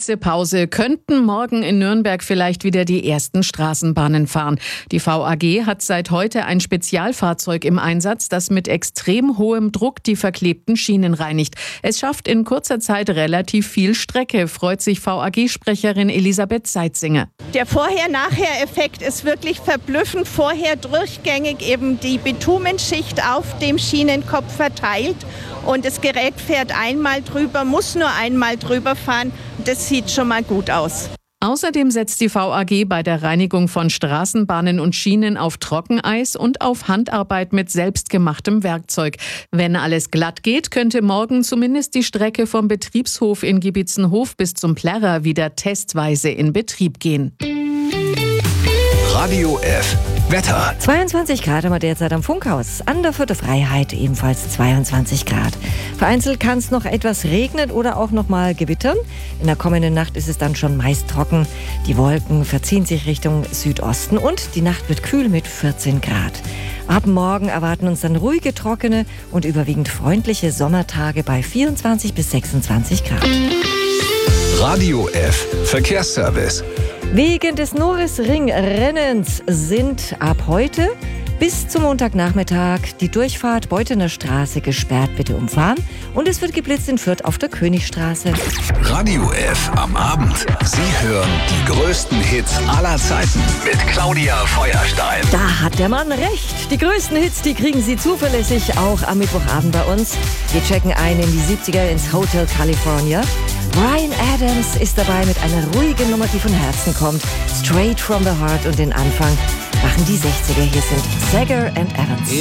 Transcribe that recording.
Hitzepause könnten morgen in Nürnberg vielleicht wieder die ersten Straßenbahnen fahren. Die VAG hat seit heute ein Spezialfahrzeug im Einsatz, das mit extrem hohem Druck die verklebten Schienen reinigt. Es schafft in kurzer Zeit relativ viel Strecke, freut sich VAG-Sprecherin Elisabeth Seitzinger. Der Vorher-Nachher-Effekt ist wirklich verblüffend. Vorher durchgängig eben die Bitumenschicht auf dem Schienenkopf verteilt. Und das Gerät fährt einmal drüber, muss nur einmal drüber fahren. Das sieht schon mal gut aus. Außerdem setzt die VAG bei der Reinigung von Straßenbahnen und Schienen auf Trockeneis und auf Handarbeit mit selbstgemachtem Werkzeug. Wenn alles glatt geht, könnte morgen zumindest die Strecke vom Betriebshof in Giebitzenhof bis zum Plärrer wieder testweise in Betrieb gehen. Radio F. Wetter. 22 Grad haben wir derzeit am Funkhaus. An der Vierter Freiheit ebenfalls 22 Grad. Vereinzelt kann es noch etwas regnen oder auch noch mal gewittern. In der kommenden Nacht ist es dann schon meist trocken. Die Wolken verziehen sich Richtung Südosten und die Nacht wird kühl mit 14 Grad. Ab morgen erwarten uns dann ruhige, trockene und überwiegend freundliche Sommertage bei 24 bis 26 Grad. Radio F. Verkehrsservice. Wegen des Norrisring-Rennens sind ab heute bis zum Montagnachmittag die Durchfahrt Beuthener Straße gesperrt. Bitte umfahren. Und es wird geblitzt in Fürth auf der Königstraße. Radio F am Abend. Sie hören die größten Hits aller Zeiten mit Claudia Feuerstein. Da hat der Mann recht. Die größten Hits, die kriegen Sie zuverlässig auch am Mittwochabend bei uns. Wir checken ein in die 70er ins Hotel California. Bryan Adams ist dabei mit einer ruhigen Nummer, die von Herzen kommt. Straight from the Heart und den Anfang machen die 60er. Hier sind Sager and Evans.